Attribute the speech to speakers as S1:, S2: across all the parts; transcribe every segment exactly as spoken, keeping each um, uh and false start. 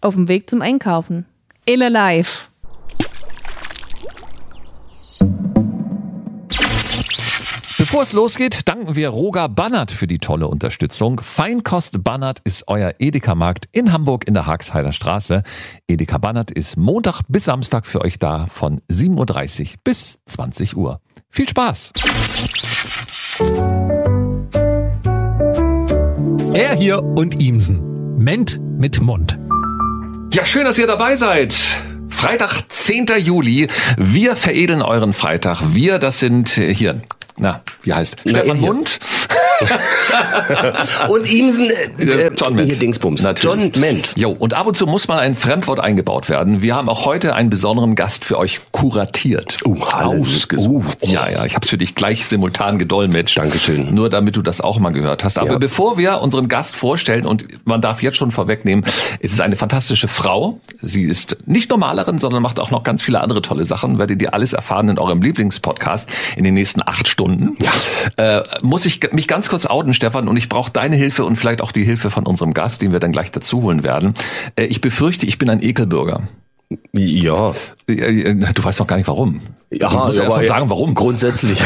S1: auf dem Weg zum Einkaufen. Ela live.
S2: Bevor es losgeht, danken wir Roger Bannert für die tolle Unterstützung. Feinkost Bannert ist euer Edeka-Markt in Hamburg in der Hagsheider Straße. Edeka Bannert ist Montag bis Samstag für euch da von sieben Uhr dreißig bis zwanzig Uhr. Viel Spaß!
S3: Er hier und Ihmsen. Ment mit Mund.
S2: Ja, schön, dass ihr dabei seid. Freitag, zehnter Juli. Wir veredeln euren Freitag. Wir, das sind hier... Na, wie heißt?
S4: Na,
S2: Stefan
S4: hier.
S2: Mund.
S4: Und Ihmsen, äh,
S2: John Ment.
S4: Hier Dingsbums.
S2: Natürlich.
S4: John Ment.
S2: Jo, und ab und zu muss mal ein Fremdwort eingebaut werden. Wir haben auch heute einen besonderen Gast für euch kuratiert.
S4: Uh, Halleluja.
S2: Ausgesucht. Uh, ja, ja, ich habe es für dich gleich simultan gedolmetscht.
S4: Dankeschön.
S2: Nur damit du das auch mal gehört hast. Aber
S4: Ja.
S2: bevor wir unseren Gast vorstellen, und man darf jetzt schon vorwegnehmen, es ist eine fantastische Frau. Sie ist nicht nur Malerin, sondern macht auch noch ganz viele andere tolle Sachen. Werdet ihr alles erfahren in eurem Lieblingspodcast in den nächsten acht Stunden. Ja. Äh, muss ich mich ganz kurz outen, Stefan, und ich brauche deine Hilfe und vielleicht auch die Hilfe von unserem Gast, den wir dann gleich dazu holen werden. Äh, ich befürchte, ich bin ein Ekelbürger.
S4: Ja.
S2: Du weißt doch gar nicht warum.
S4: Ja,
S2: du musst ja erst mal sagen, warum.
S4: Grundsätzlich.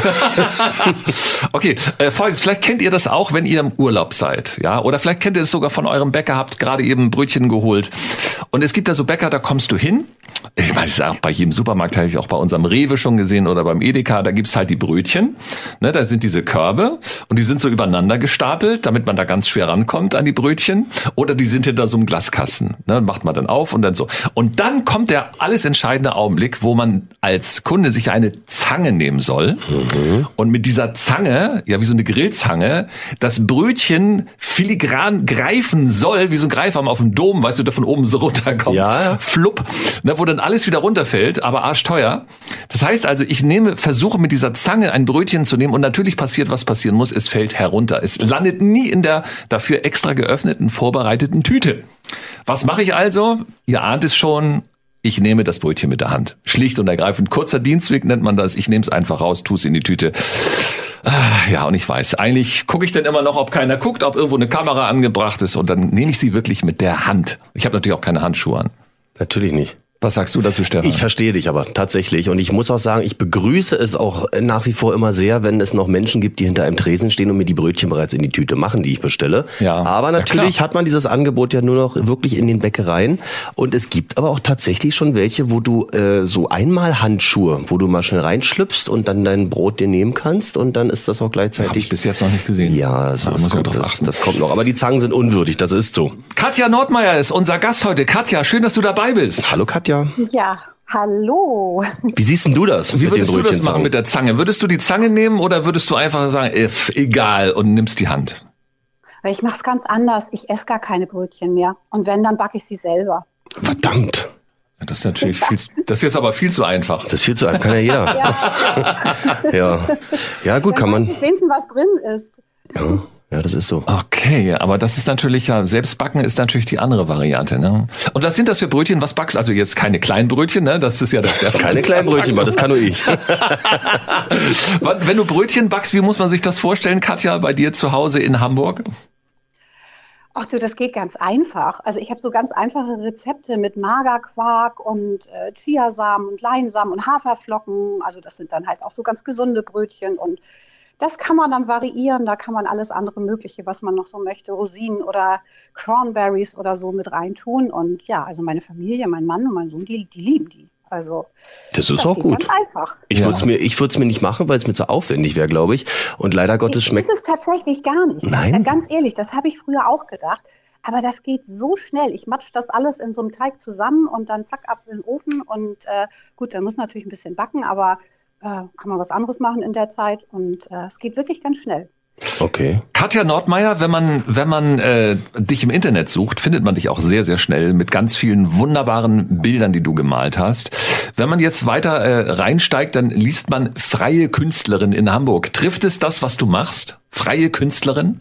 S2: Okay, äh, folgendes, vielleicht kennt ihr das auch, wenn ihr im Urlaub seid, ja, oder vielleicht kennt ihr es sogar von eurem Bäcker, habt gerade eben Brötchen geholt und es gibt da so Bäcker, da kommst du hin, ich meine, das ist auch bei jedem Supermarkt, habe ich auch bei unserem Rewe schon gesehen oder beim Edeka, da gibt's halt die Brötchen, ne, da sind diese Körbe und die sind so übereinander gestapelt, damit man da ganz schwer rankommt an die Brötchen, oder die sind hinter so einem Glaskasten, ne, macht man dann auf und dann so. Und dann kommt der alles entscheidende Augenblick, wo man als Kunde sich eine Zange nehmen soll mhm. und mit dieser Zange, ja wie so eine Grillzange, das Brötchen filigran greifen soll, wie so ein Greifarm auf dem Dom, weißt du, der von oben so runterkommt.
S4: Ja.
S2: Flupp, ne, wo dann alles wieder runterfällt, aber arschteuer. Das heißt also, ich nehme, versuche mit dieser Zange ein Brötchen zu nehmen und natürlich passiert, was passieren muss, es fällt herunter. Es landet nie in der dafür extra geöffneten, vorbereiteten Tüte. Was mache ich also? Ihr ahnt es schon. Ich nehme das Brötchen mit der Hand. Schlicht und ergreifend. Kurzer Dienstweg nennt man das. Ich nehme es einfach raus, tue es in die Tüte. Ja, und ich weiß, eigentlich gucke ich dann immer noch, ob keiner guckt, ob irgendwo eine Kamera angebracht ist. Und dann nehme ich sie wirklich mit der Hand. Ich habe natürlich auch keine Handschuhe an.
S4: Natürlich nicht.
S2: Was sagst du dazu, Stefan?
S4: Ich verstehe dich aber tatsächlich. Und ich muss auch sagen, ich begrüße es auch nach wie vor immer sehr, wenn es noch Menschen gibt, die hinter einem Tresen stehen und mir die Brötchen bereits in die Tüte machen, die ich bestelle.
S2: Ja.
S4: Aber natürlich
S2: Ja,
S4: hat man dieses Angebot ja nur noch wirklich in den Bäckereien. Und es gibt aber auch tatsächlich schon welche, wo du äh, so einmal Handschuhe, wo du mal schnell reinschlüpfst und dann dein Brot dir nehmen kannst. Und dann ist das auch gleichzeitig...
S2: Habe ich bis jetzt noch nicht gesehen.
S4: Ja, das,
S2: Da
S4: das,
S2: muss man
S4: kommt,
S2: drauf
S4: das,
S2: achten.
S4: das kommt noch. Aber die Zangen sind unwürdig, das ist so.
S2: Katja Nordmeier ist unser Gast heute. Katja, schön, dass du dabei bist.
S4: Hallo Katja.
S5: Ja, hallo.
S4: Wie siehst denn du das?
S2: Wie
S4: mit
S2: würdest
S4: den
S2: du das
S4: Brötchenzangen?
S2: machen mit der Zange? Würdest du die Zange nehmen oder würdest du einfach sagen, if, egal, und nimmst die Hand?
S5: Ich mache es ganz anders. Ich esse gar keine Brötchen mehr. Und wenn, dann backe ich sie selber.
S4: Verdammt.
S2: Ja, das ist natürlich viel, das ist jetzt aber viel zu einfach.
S4: Das ist viel zu einfach, kann ja jeder.
S5: Ja,
S4: Ja, ja gut,
S5: dann
S4: kann
S5: weiß
S4: man.
S5: ich wenigstens, was drin ist.
S4: Ja, ja, das ist so.
S2: Okay, aber das ist natürlich ja, selbst backen ist natürlich die andere Variante, ne? Und was sind das für Brötchen? Was backst? Also jetzt keine kleinen Brötchen, ne? Das ist ja der, der
S4: Keine kleinen Brötchen, weil das kann nur ich.
S2: Wenn du Brötchen backst, wie muss man sich das vorstellen, Katja, bei dir zu Hause in Hamburg?
S5: Ach du, das geht ganz einfach. Also ich habe so ganz einfache Rezepte mit Magerquark und äh, Chiasamen und Leinsamen und Haferflocken. Also das sind dann halt auch so ganz gesunde Brötchen und das kann man dann variieren. Da kann man alles andere Mögliche, was man noch so möchte, Rosinen oder Cranberries oder so mit reintun. Und ja, also meine Familie, mein Mann und mein Sohn, die, die lieben die. Also
S4: Das ist
S5: das
S4: auch
S5: geht
S4: gut.
S5: ganz einfach.
S4: Ich würde es mir, ich würde es mir nicht machen, weil es mir zu aufwendig wäre, glaube ich. Und leider Gottes schmeckt.
S5: Das ist es tatsächlich gar nicht.
S4: Nein?
S5: Ja, ganz ehrlich, das habe ich früher auch gedacht. Aber das geht so schnell. Ich matsche das alles in so einem Teig zusammen und dann zack ab in den Ofen. Und äh, gut, dann muss natürlich ein bisschen backen, aber äh, kann man was anderes machen in der Zeit. Und äh, es geht wirklich ganz schnell.
S4: Okay.
S2: Katja Nordmeier, wenn man wenn man äh, dich im Internet sucht, findet man dich auch sehr, sehr schnell mit ganz vielen wunderbaren Bildern, die du gemalt hast. Wenn man jetzt weiter äh, reinsteigt, dann liest man freie Künstlerin in Hamburg. Trifft es das, was du machst? Freie Künstlerin?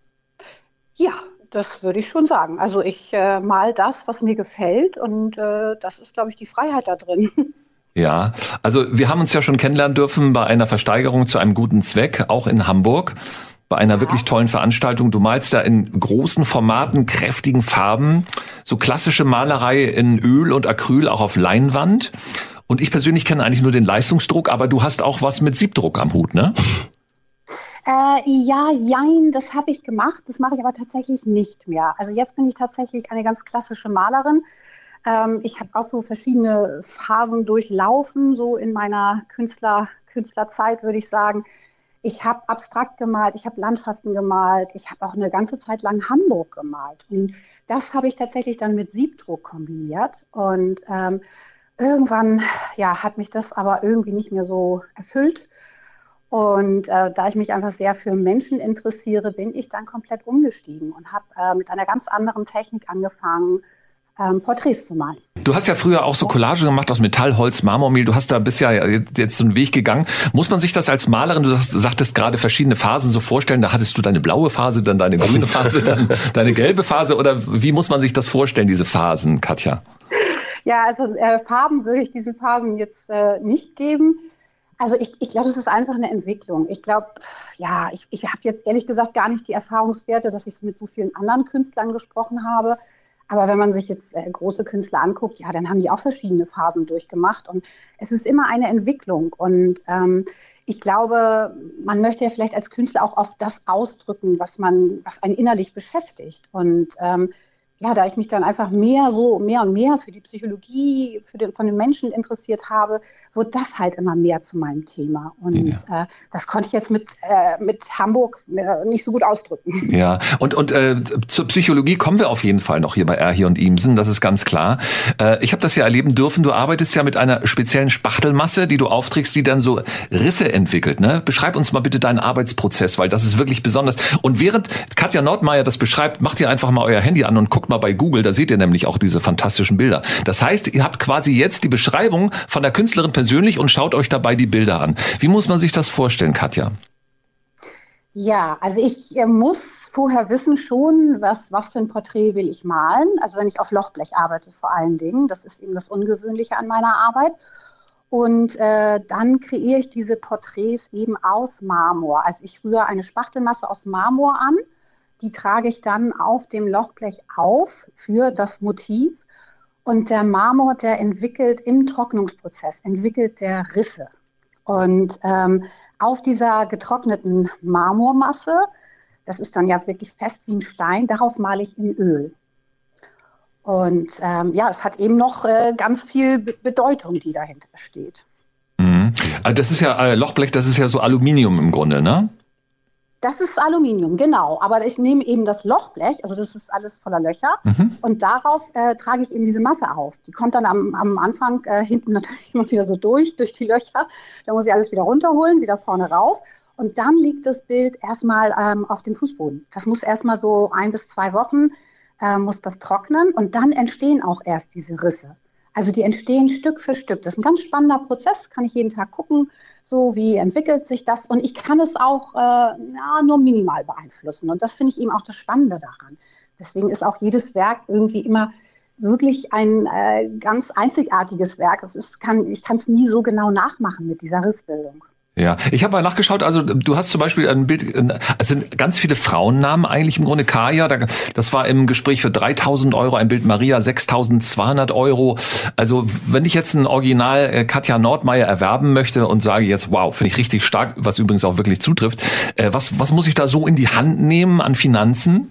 S5: Ja, das würde ich schon sagen. Also ich äh, mal das, was mir gefällt. Und äh, das ist, glaube ich, die Freiheit da drin.
S2: Ja, also wir haben uns ja schon kennenlernen dürfen bei einer Versteigerung zu einem guten Zweck, auch in Hamburg. bei einer wirklich tollen Veranstaltung. Du malst da in großen Formaten, kräftigen Farben, so klassische Malerei in Öl und Acryl, auch auf Leinwand. Und ich persönlich kenne eigentlich nur den Leistungsdruck, aber du hast auch was mit Siebdruck am Hut, ne?
S5: Äh, ja, jein, das habe ich gemacht. Das mache ich aber tatsächlich nicht mehr. Also jetzt bin ich tatsächlich eine ganz klassische Malerin. Ähm, ich habe auch so verschiedene Phasen durchlaufen, so in meiner Künstler, Künstlerzeit, würde ich sagen. Ich habe abstrakt gemalt, ich habe Landschaften gemalt, ich habe auch eine ganze Zeit lang Hamburg gemalt. Und das habe ich tatsächlich dann mit Siebdruck kombiniert. Und ähm, irgendwann ja, hat mich das aber irgendwie nicht mehr so erfüllt. Und äh, da ich mich einfach sehr für Menschen interessiere, bin ich dann komplett umgestiegen und habe äh, mit einer ganz anderen Technik angefangen, ähm, Porträts zu malen.
S2: Du hast ja früher auch so Collage gemacht aus Metall, Holz, Marmormehl. Du hast da bist ja jetzt so einen Weg gegangen. Muss man sich das als Malerin, du sagst, sagtest gerade verschiedene Phasen so vorstellen, da hattest du deine blaue Phase, dann deine grüne Phase, dann deine gelbe Phase, oder wie muss man sich das vorstellen, diese Phasen, Katja?
S5: Ja, also äh, Farben würde ich diesen Phasen jetzt äh, nicht geben. Also ich, ich glaube, es ist einfach eine Entwicklung. Ich glaube, ja, ich, ich habe jetzt ehrlich gesagt gar nicht die Erfahrungswerte, dass ich mit so vielen anderen Künstlern gesprochen habe. Aber wenn man sich jetzt äh, große Künstler anguckt, ja, dann haben die auch verschiedene Phasen durchgemacht. Und es ist immer eine Entwicklung. Und ähm, ich glaube, man möchte ja vielleicht als Künstler auch auf das ausdrücken, was man, was einen innerlich beschäftigt. Und ähm, ja, da ich mich dann einfach mehr so, mehr und mehr für die Psychologie für den, von den Menschen interessiert habe, wurde das halt immer mehr zu meinem Thema. Und ja. äh, das konnte ich jetzt mit, äh, mit Hamburg äh, nicht so gut ausdrücken.
S2: Ja, und, und äh, zur Psychologie kommen wir auf jeden Fall noch hier bei Erhi und Iemsen, das ist ganz klar. Äh, ich habe das ja erleben dürfen, du arbeitest ja mit einer speziellen Spachtelmasse, die du aufträgst, die dann so Risse entwickelt. Ne? Beschreib uns mal bitte deinen Arbeitsprozess, weil das ist wirklich besonders. Und während Katja Nordmeier das beschreibt, macht ihr einfach mal euer Handy an und guckt mal bei Google, da seht ihr nämlich auch diese fantastischen Bilder. Das heißt, ihr habt quasi jetzt die Beschreibung von der Künstlerin persönlich und schaut euch dabei die Bilder an. Wie muss man sich das vorstellen, Katja?
S5: Ja, also ich äh, muss vorher wissen schon, was, was für ein Porträt will ich malen. Also wenn ich auf Lochblech arbeite vor allen Dingen, das ist eben das Ungewöhnliche an meiner Arbeit. Und äh, dann kreiere ich diese Porträts eben aus Marmor. Also ich rühre eine Spachtelmasse aus Marmor an. Die trage ich dann auf dem Lochblech auf für das Motiv. Und der Marmor, der entwickelt im Trocknungsprozess, entwickelt der Risse. Und ähm, auf dieser getrockneten Marmormasse, das ist dann ja wirklich fest wie ein Stein, darauf male ich in Öl. Und ähm, ja, es hat eben noch äh, ganz viel Be- Bedeutung, die dahinter steht.
S2: Mhm. Also das ist ja äh, Lochblech, das ist ja so Aluminium im Grunde, ne?
S5: Das ist Aluminium, genau. Aber ich nehme eben das Lochblech, also das ist alles voller Löcher, mhm. und darauf äh, trage ich eben diese Masse auf. Die kommt dann am, am Anfang äh, hinten natürlich immer wieder so durch, durch die Löcher. Da muss ich alles wieder runterholen, wieder vorne rauf. Und dann liegt das Bild erstmal ähm, auf dem Fußboden. Das muss erstmal so ein bis zwei Wochen, äh, muss das trocknen, und dann entstehen auch erst diese Risse. Also die entstehen Stück für Stück. Das ist ein ganz spannender Prozess, kann ich jeden Tag gucken, so wie entwickelt sich das. Und ich kann es auch äh, ja, nur minimal beeinflussen. Und das finde ich eben auch das Spannende daran. Deswegen ist auch jedes Werk irgendwie immer wirklich ein äh, ganz einzigartiges Werk. Es ist, kann, ich kann es nie so genau nachmachen mit dieser Rissbildung.
S2: Ja, ich habe mal nachgeschaut, also du hast zum Beispiel ein Bild, also sind ganz viele Frauennamen eigentlich im Grunde. Kaya, das war im Gespräch für dreitausend Euro, ein Bild Maria sechstausendzweihundert Euro. Also wenn ich jetzt ein Original Katja Nordmeier erwerben möchte und sage jetzt, wow, finde ich richtig stark, was übrigens auch wirklich zutrifft, was, was muss ich da so in die Hand nehmen an Finanzen?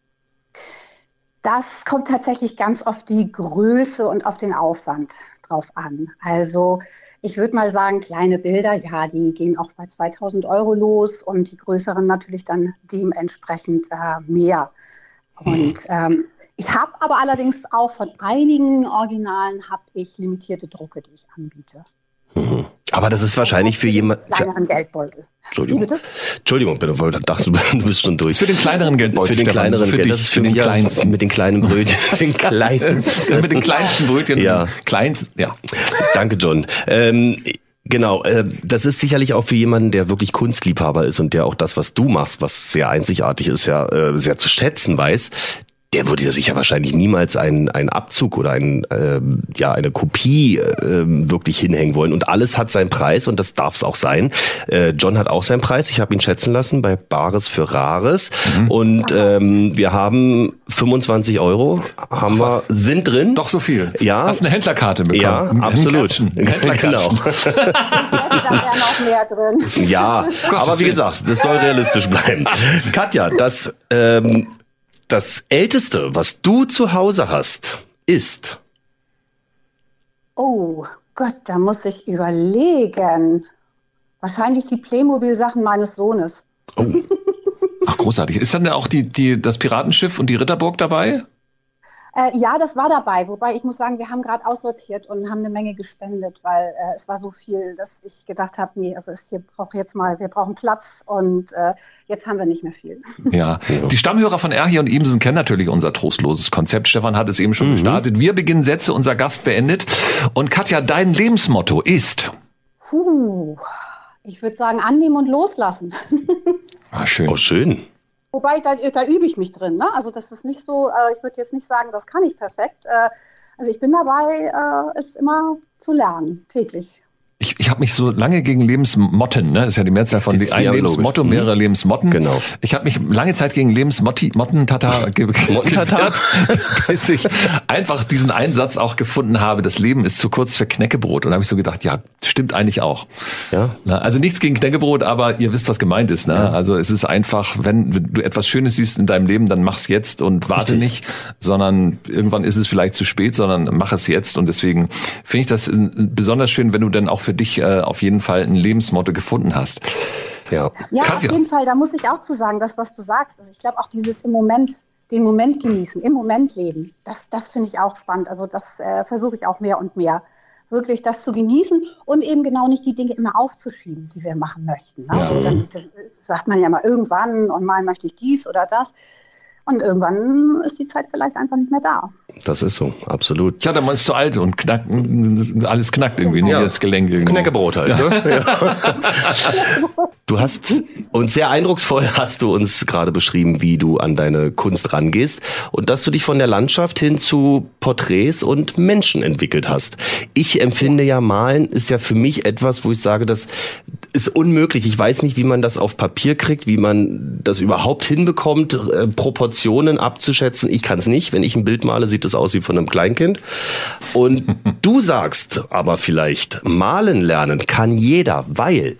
S5: Das kommt tatsächlich ganz auf die Größe und auf den Aufwand drauf an. Also ich würde mal sagen, kleine Bilder, ja, die gehen auch bei zweitausend Euro los, und die größeren natürlich dann dementsprechend äh, mehr. Und ähm, ich habe aber allerdings auch von einigen Originalen habe ich limitierte Drucke, die ich anbiete.
S4: Mhm. Aber das ist wahrscheinlich für jemanden...
S5: kleineren Geldbeutel.
S4: Entschuldigung.
S5: Wie bitte?
S4: Entschuldigung, bitte, weil ich dachte, du bist schon durch.
S2: Für den kleineren Geldbeutel.
S4: Für den kleineren
S2: Geldbeutel.
S4: Das ist für, für mich kleinsten. Mit den kleinen Brötchen. den kleinen.
S2: mit den kleinsten Brötchen.
S4: Ja.
S2: Kleins, ja.
S4: Danke, John. Ähm, Genau, äh, das ist sicherlich auch für jemanden, der wirklich Kunstliebhaber ist und der auch das, was du machst, was sehr einzigartig ist, ja äh, sehr zu schätzen weiß. der würde ja sicher wahrscheinlich niemals einen, einen Abzug oder ein, ähm, ja, eine Kopie ähm, wirklich hinhängen wollen. Und alles hat seinen Preis und das darf es auch sein. Äh, John hat auch seinen Preis. Ich habe ihn schätzen lassen bei Bares für Rares. Mhm. Und ähm, wir haben fünfundzwanzig Euro haben wir, sind drin.
S2: Doch so viel.
S4: Ja.
S2: Hast eine Händlerkarte bekommen.
S4: Ja, absolut.
S2: Ein
S4: Genau.
S5: Da wäre noch mehr drin.
S4: Ja, aber wie gesagt, das soll realistisch bleiben. Katja, das... Ähm, Das Älteste, was du zu Hause hast, ist...
S5: Oh Gott, da muss ich überlegen. Wahrscheinlich die Playmobil-Sachen meines Sohnes.
S2: Oh. Ach, großartig. Ist dann auch die, die, das Piratenschiff und die Ritterburg dabei?
S5: Äh, ja, das war dabei. Wobei ich muss sagen, wir haben gerade aussortiert und haben eine Menge gespendet, weil äh, es war so viel, dass ich gedacht habe, nee, also es hier braucht jetzt mal, wir brauchen Platz und äh, jetzt haben wir nicht mehr viel.
S2: Ja, die Stammhörer von Erhi und Imsen kennen natürlich unser trostloses Konzept. Stefan hat es eben schon mhm. gestartet. Wir beginnen Sätze, unser Gast beendet. Und Katja, dein Lebensmotto ist?
S5: Puh, ich würde sagen, annehmen und loslassen.
S2: Ah, schön.
S4: Oh, schön.
S5: Wobei, da, da übe ich mich drin, ne? Also das ist nicht so, äh, ich würde jetzt nicht sagen, das kann ich perfekt. Äh, also ich bin dabei, äh, es immer zu lernen, täglich.
S2: Ich, ich habe mich so lange gegen Lebensmotten, ne, das ist ja die Mehrzahl von die, ein ja, Lebensmotto, logisch. mehrere mhm. Lebensmotten.
S4: Genau.
S2: Ich habe mich lange Zeit gegen Lebensmotten-Tata ge- gewehrt, bis ich einfach diesen Einsatz auch gefunden habe, das Leben ist zu kurz für Knäckebrot. Und da habe ich so gedacht, ja, stimmt eigentlich auch.
S4: Ja.
S2: Na, also nichts gegen Knäckebrot, aber ihr wisst, was gemeint ist. Ne? Ja. Also es ist einfach, wenn du etwas Schönes siehst in deinem Leben, dann mach's jetzt und warte Richtig. nicht, sondern irgendwann ist es vielleicht zu spät, sondern mach es jetzt. Und deswegen finde ich das besonders schön, wenn du dann auch für dich äh, auf jeden Fall ein Lebensmotto gefunden hast.
S4: Ja,
S5: ja auf jeden Fall, da muss ich auch zu sagen, das, was du sagst. Also ich glaube auch dieses im Moment, den Moment genießen, im Moment leben, das, das finde ich auch spannend. Also das äh, versuche ich auch mehr und mehr. Wirklich das zu genießen und eben genau nicht die Dinge immer aufzuschieben, die wir machen möchten. Ne?
S2: Ja.
S5: Also dann, dann sagt man ja mal irgendwann und mal möchte ich dies oder das. Und irgendwann ist die Zeit vielleicht einfach nicht mehr da.
S4: Das ist so, absolut.
S2: Ja, dann man ist zu alt und knackt, alles knackt irgendwie, ja. das Gelenk irgendwie.
S4: Knäckebrot halt, ja. ne? Ja. Du hast uns sehr eindrucksvoll hast du uns gerade beschrieben, wie du an deine Kunst rangehst und dass du dich von der Landschaft hin zu Porträts und Menschen entwickelt hast. Ich empfinde ja, Malen ist ja für mich etwas, wo ich sage, das ist unmöglich. Ich weiß nicht, wie man das auf Papier kriegt, wie man das überhaupt hinbekommt, äh, Proportionen abzuschätzen. Ich kann es nicht. Wenn ich ein Bild male, sieht es aus wie von einem Kleinkind. Und du sagst aber vielleicht, malen lernen kann jeder, weil...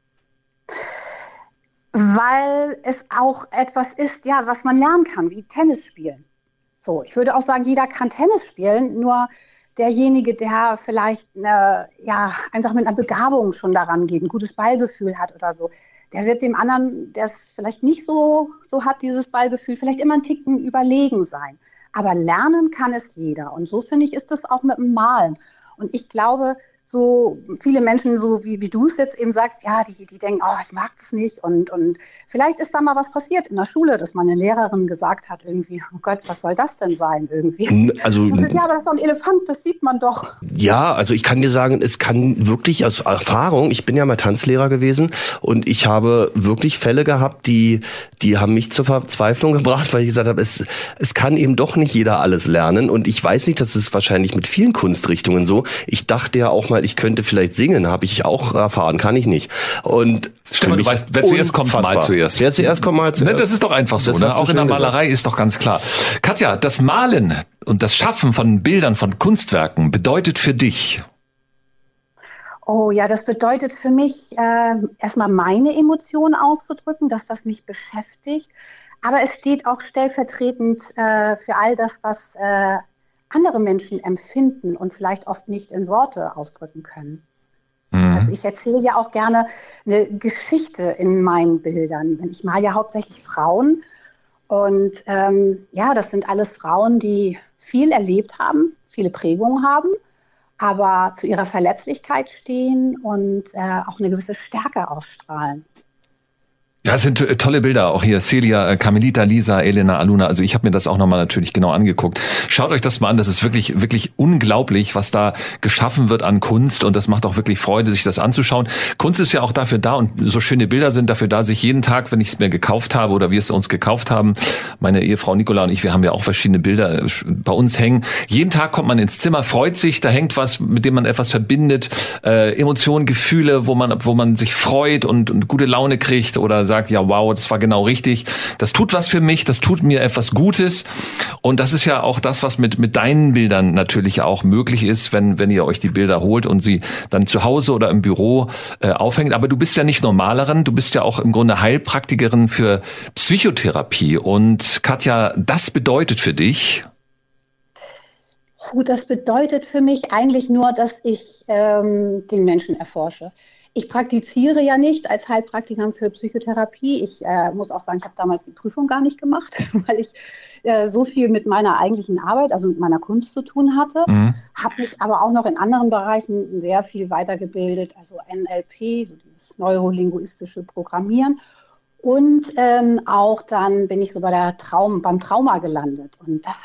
S5: Weil es auch etwas ist, ja, was man lernen kann, wie Tennis spielen. So, ich würde auch sagen, jeder kann Tennis spielen, nur derjenige, der vielleicht eine, ja, einfach mit einer Begabung schon daran geht, ein gutes Ballgefühl hat oder so, der wird dem anderen, der es vielleicht nicht so, so hat, dieses Ballgefühl, vielleicht immer einen Ticken überlegen sein. Aber lernen kann es jeder. Und so, finde ich, ist das auch mit dem Malen. Und ich glaube, so viele Menschen, so wie, wie du es jetzt eben sagst, ja, die, die denken, oh, ich mag das nicht. Und, und vielleicht ist da mal was passiert in der Schule, dass meine Lehrerin gesagt hat, irgendwie, oh Gott, was soll das denn sein irgendwie?
S4: Also,
S5: das ist, ja, aber das ist doch ein Elefant, das sieht man doch.
S4: Ja, also ich kann dir sagen, es kann wirklich aus Erfahrung, ich bin ja mal Tanzlehrer gewesen und ich habe wirklich Fälle gehabt, die, die haben mich zur Verzweiflung gebracht, weil ich gesagt habe, es, es kann eben doch nicht jeder alles lernen. Und ich weiß nicht, das ist wahrscheinlich mit vielen Kunstrichtungen so. Ich dachte ja auch mal, ich könnte vielleicht singen, habe ich auch erfahren, kann ich nicht. Und
S2: Stefan, du weißt, wer zuerst kommt, mal zuerst.
S4: Wer zuerst kommt, mal zuerst.
S2: Ne, das ist doch einfach so. Ne? Auch in der Malerei gesagt. Ist doch ganz klar. Katja, das Malen und das Schaffen von Bildern, von Kunstwerken bedeutet für dich?
S5: Oh ja, das bedeutet für mich, äh, erstmal meine Emotionen auszudrücken, dass das mich beschäftigt. Aber es steht auch stellvertretend äh, für all das, was äh, andere Menschen empfinden und vielleicht oft nicht in Worte ausdrücken können. Mhm. Also ich erzähle ja auch gerne eine Geschichte in meinen Bildern. Ich male ja hauptsächlich Frauen und ähm, ja, das sind alles Frauen, die viel erlebt haben, viele Prägungen haben, aber zu ihrer Verletzlichkeit stehen und äh, auch eine gewisse Stärke ausstrahlen.
S2: Ja, es sind äh, tolle Bilder, auch hier Celia, äh, Carmelita, Lisa, Elena, Aluna, also ich habe mir das auch nochmal natürlich genau angeguckt. Schaut euch das mal an, das ist wirklich wirklich unglaublich, was da geschaffen wird an Kunst und das macht auch wirklich Freude, sich das anzuschauen. Kunst ist ja auch dafür da und so schöne Bilder sind dafür da, sich jeden Tag, wenn ich es mir gekauft habe oder wir es uns gekauft haben, meine Ehefrau Nicola und ich, wir haben ja auch verschiedene Bilder äh, bei uns hängen. Jeden Tag kommt man ins Zimmer, freut sich, da hängt was, mit dem man etwas verbindet, äh, Emotionen, Gefühle, wo man wo man sich freut und, und gute Laune kriegt oder sagt, ja, wow, das war genau richtig. Das tut was für mich, das tut mir etwas Gutes. Und das ist ja auch das, was mit mit deinen Bildern natürlich auch möglich ist, wenn wenn ihr euch die Bilder holt und sie dann zu Hause oder im Büro äh, aufhängt. Aber du bist ja nicht nur Malerin, du bist ja auch im Grunde Heilpraktikerin für Psychotherapie. Und Katja, das bedeutet für dich?
S5: Gut, das bedeutet für mich eigentlich nur, dass ich ähm, den Menschen erforsche. Ich praktiziere ja nicht als Heilpraktikerin für Psychotherapie. Ich äh, muss auch sagen, ich habe damals die Prüfung gar nicht gemacht, weil ich äh, so viel mit meiner eigentlichen Arbeit, also mit meiner Kunst zu tun hatte. Mhm. Habe mich aber auch noch in anderen Bereichen sehr viel weitergebildet, also N L P, so dieses neurolinguistische Programmieren. Und ähm, auch dann bin ich so bei der Traum, beim Trauma gelandet. Und das